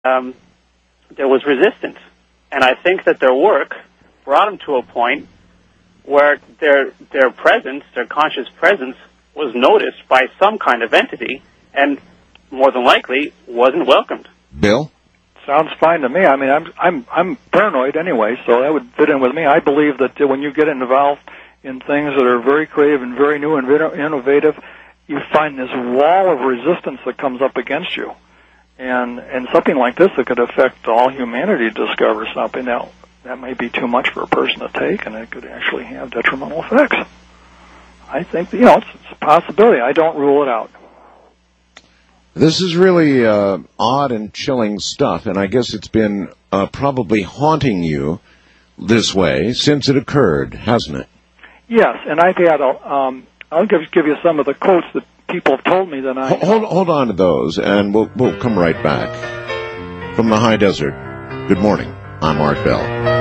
there was resistance. And I think that their work brought them to a point where their presence, their conscious presence, was noticed by some kind of entity, and more than likely wasn't welcomed. Bill? Sounds fine to me. I mean, I'm paranoid anyway, so that would fit in with me. I believe that when you get involved in things that are very creative and very new and innovative, you find this wall of resistance that comes up against you. And something like this that could affect all humanity to discover something that may be too much for a person to take, and it could actually have detrimental effects. I think, it's a possibility. I don't rule it out. This is really odd and chilling stuff, and I guess it's been probably haunting you this way since it occurred, hasn't it? Yes, and I've had I'll give you some of the quotes that people have told me that I... Hold on to those, and we'll come right back. From the high desert, good morning. I'm Art Bell.